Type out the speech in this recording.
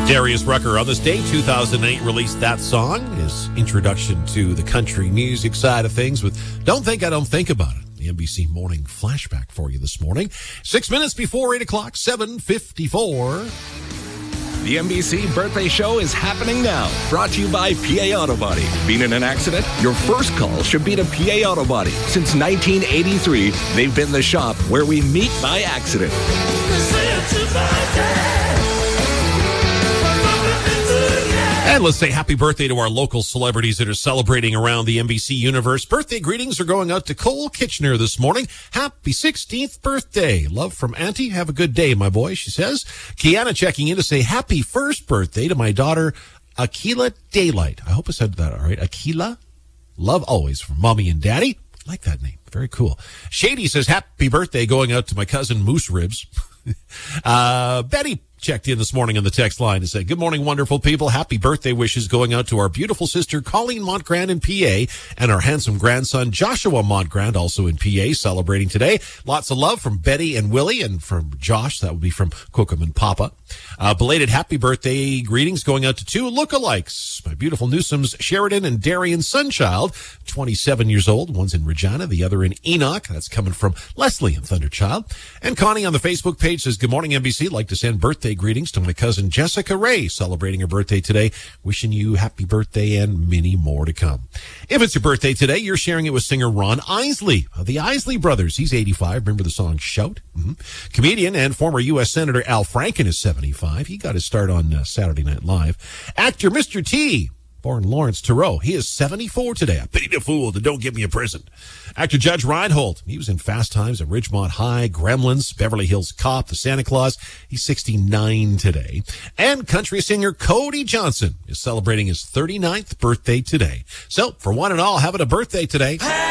Darius Rucker on this day, 2008, released that song, his introduction to the country music side of things with Don't Think I Don't Think About It. The NBC Morning Flashback for you this morning. 6 minutes before 8 o'clock, 7:54. The NBC Birthday Show is happening now. Brought to you by PA Auto Body. Been in an accident? Your first call should be to PA Auto Body. Since 1983, they've been the shop where we meet by accident. And let's say happy birthday to our local celebrities that are celebrating around the NBC universe. Birthday greetings are going out to Cole Kitchener this morning. Happy 16th birthday. Love from Auntie. Have a good day, my boy, she says. Kiana checking in to say happy first birthday to my daughter, Akila Daylight. I hope I said that all right. Akila. Love always from Mommy and Daddy. I like that name. Very cool. Shady says happy birthday going out to my cousin Moose Ribs. Betty checked in this morning on the text line to say, good morning, wonderful people. Happy birthday wishes going out to our beautiful sister, Colleen Montgrand in PA, and our handsome grandson, Joshua Montgrand, also in PA, celebrating today. Lots of love from Betty and Willie, and from Josh, that would be from Cookham and Papa. Belated happy birthday greetings going out to two lookalikes, my beautiful Newsoms, Sheridan and Darian Sunchild, 27 years old. One's in Regina, the other in Enoch. That's coming from Leslie and Thunderchild. And Connie on the Facebook page says, good morning, NBC. Like to send birthday greetings to my cousin Jessica Ray, celebrating her birthday today. Wishing you happy birthday and many more to come. If it's your birthday today, you're sharing it with singer Ron Isley of the Isley Brothers. He's 85. Remember the song Shout? Comedian and former U.S. Senator Al Franken is 75. He got his start on Saturday Night Live. Actor Mr. T, born Lawrence Theroux, he is 74 today. I pity the fool that don't give me a present. Actor Judge Reinhold, he was in Fast Times at Ridgemont High, Gremlins, Beverly Hills Cop, The Santa Claus. He's 69 today. And country singer Cody Johnson is celebrating his 39th birthday today. So, for one and all, having a birthday today.